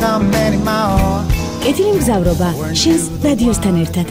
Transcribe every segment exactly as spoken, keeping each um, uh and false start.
come anymore. კეთილი მგზავრობა შენს რადიოსთან ერთად.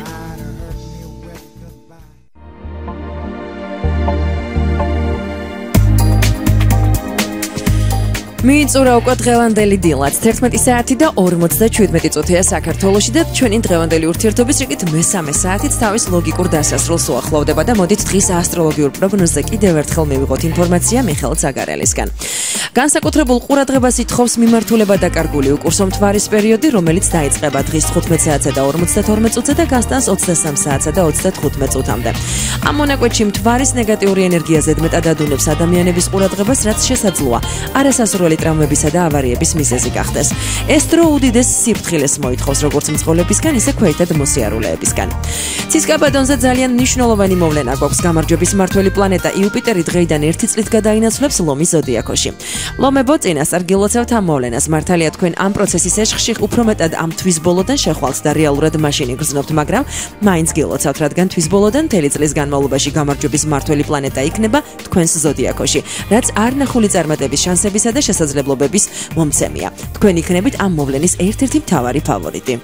მიიწურა უკვე დღევანდელი დილაც თერთმეტი საათი და ორმოცდაშვიდმეტი წუთია საქართველოში და ჩვენი დღევანდელი ურთიერთობის რიგით მესამე საათით თავის ლოგიკურ დასასრულს უახლოვდება და მოდით დღის ასტროლოგიურ პროგნოზზე კიდევ ერთხელ მივიღოთ ინფორმაცია მიხეილ ზაგარელისგან. განსაკუთრებულ ყურადღებას ითხოვს მიმართულება დაკარგული უკურსო მთვარის პერიოდი, რომელიც დაიწყება დღის თხუთმეტ საათსა და ორმოცდათორმეტ წუთზე და გასტანს ოცდასამ საათსა და ოცდათხუთმეტ წუთამდე. ამ მონაკვეთში მთვარის ნეგატიური ენერგია ზედმეტად ადუნებს ადამიანების ყურადღებას, რაც შესაძლოა არასასურველი ტრამვებისა და ავარიების მიზეზი გახდეს. ეს დრო უდიდეს სიფრთხილეს მოითხოვს როგორც მძღოლებისგან, ისე ქვეითად მოსიარულეებისგან. ცისკაბადონზე ძალიან მნიშვნელოვანი მოვლენა გვაქვს. გამარჯვების მმართველი პლანეტა იუპიტერი დღეიდან ერთი წლით გადაინაცვლებს ლომის ზოდიაქოში. ლომებო, წინასწარ გილოცავთ ამ მოვლენას. მართალია თქვენ ამ პროცესის ეშხში უფრო მეტად ამ თვის ბოლოდან შეხვალთ და რეალურად მაშინ იგრძნობთ, მაგრამ მაინც გილოცავთ, რადგან თვის ბოლოდან მთელი წლის განმავლობაში გამარჯვების მმართველი პლანეტა იქნება თქვენს ზოდიაქოში, რაც არნახული წარმატების შანსებისა და შესაძლებლობების მომცემია. თქვენ იქნებით ამ მოვლენის ერთ-ერთი მთავარი ფავორიტი.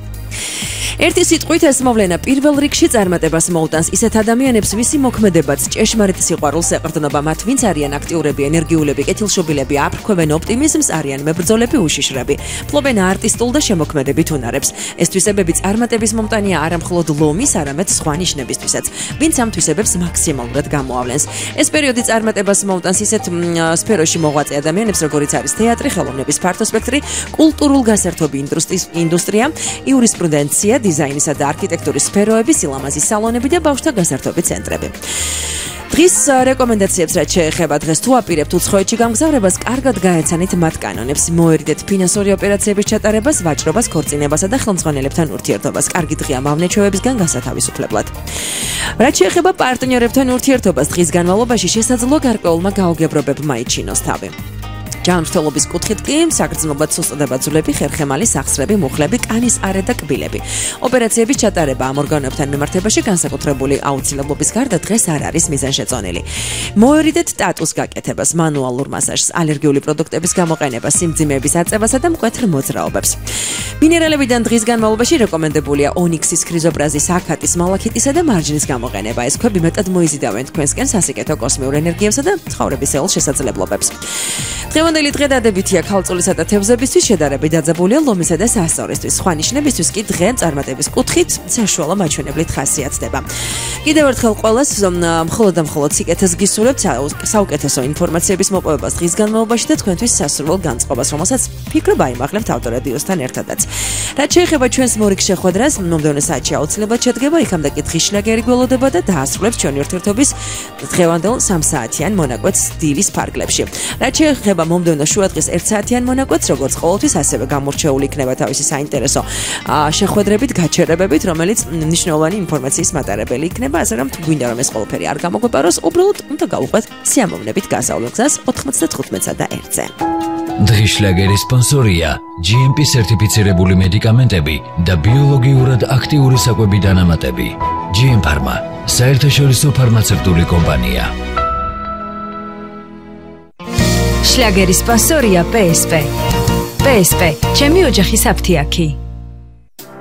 ერთი სიტყვით ეს მოვლენა პირველ რიგში წარმატებას მოუტანს ისეთ ადამიანებს, ვისი მოქმედებაც ჭეშმარიტ სიყვარულს ეყრდნობა, მათ ვინც არიან აქტიურები, ენერგიულები, კეთილშობილები, აფრქვევენ ოპტიმიზმს, არიან მებრძოლები, უშიშრები, ფლობენ არტისტულ და შემოქმედებით უნარებს. ეს თვისებები წარმატების მომტანია არა მხოლოდ ლომის, არამედ სხვა ნიშნებისთვისაც, ვინც ამ თვისებებს მაქსიმალურად გამოავლენს. ეს პერიოდი წარმატებას მოუტანს ისეთ სფეროში მოღვაწე ადამიანებს, როგორიც არის თეატრი, ხელოვნების ფართო სპექტრი, კულტურულ გასართობი ინდუსტრია, იურისპრუდენცია, დიზაინისა და არქიტექტურის სფეროები, სილამაზის სალონები და ბავშვთა გასართობი ცენტრები. დღის რეკომენდაციებს რაც შეეხება დღეს თუ აპირებთ უცხოეთში გამგზავრებას, კარგად გაეცანით მათ კანონებს, მოერიდეთ ფინანსური ოპერაციების ჩატარებას, ვაჭრობას, ქორწინებასა და ხელმძღვანელებთან ურთიერთობას. კარგი დღეა მავნეჩვევებისგან გასათავისუფლებლად. რაც შეეხება პარტნიორებთან ურთიერთობას, დღის განმავლობაში შესაძლოა გარკვეულმა გაუგებრობებმა იჩინოს თავი. ჯანმრთელობის კუთხით კი საგრძნობლად სუსტდება ძვლები, ხერხემალი, სახსრები, მუხლები, კანის არე და კბილები. ოპერაციების ჩატარება ამ ორგანოებთან მიმართებაში განსაკუთრებული აუცილებლობის გარდა დღეს არ არის მიზანშეწონილი. მოერიდეთ ტატუს გაკეთებას, მანუალურ მასაჟს, ალერგიული პროდუქტების გამოყენებას, სიმძიმეების აწევასა და მკვეთრ მოძრაობებს. მინერალებიდან დღის განმავლობაში რეკომენდებულია ონიქსის, ქრიზოპრაზის, აკატის, მალაქიტისა და მარჯნის გამოყენება. ეს ქვები მეტად მოიზიდავენ თქვენსკენ სასიკეთო კოსმიურ ენერგიებსა და ცხოვრებისეულ შესაძლებლობებს. დღევანდელი დღე დადებითია ქალწულისა და თევზებისთვის, შედარებით დაძაბულია ლომისა და სასწორისთვის. სხვა ნიშნებისთვის კი დღე წარმატების კუთხით საშუალო მაჩვენებლით ხასიათდება. კიდევ ერთხელ ყველას მხოლოდ და მხოლოდ სიკეთეს გისურვებთ, საუკეთესო ინფორმაციების მოპოვებას დღის განმავლობაში და თქვენთვის სასურველ განწყობას, რომელსაც ფიქრობ აიმაღლებთ ავტორადიოსთან ერთადაც. რაც შეეხება ჩვენს მორიგ შეხვედრას, მომდევნო საათში აუცილებლად შედგება, იქამდე კი დღის შლაგერი გველოდება და დაასრულებს ჩვენი ურთიერთობის დღევანდელ სამსაათიან მონაკვეთს დილის ფარგლებში. რაც შეეხება მომდევნო შუადღის ერთ საათიან მონაკვეთს, როგორც ყოველთვის, ასევე გამორჩეული იქნება თავისი საინტერესო შეხვედრებით, გაჩერებებით, რომელიც მნიშვნელოვანი ინფორმაციის მატარებელი იქნება, ასე რომ თუ გვინდა რომ ეს ყველაფერი არ გამოგვეპაროს, უბრალოდ უნდა გავუყვეთ სიამოვნებით გასავლელ გზას ოთხმოცდათხუთმეტსა და ერთზე. დღის შლაგერის სპონსორია ჯი ემ პი სერტიფიცირებული მედიკამენტები და ბიოლოგიურად აქტიური საკვები დანამატები. ჯი ემ ფარმა, საერთაშორისო ფარმაცევტული კომპანია. შლაგერის სპონსორია პე ეს პე. პე ეს პე, ჩემი ოჯახის აფთიაქი.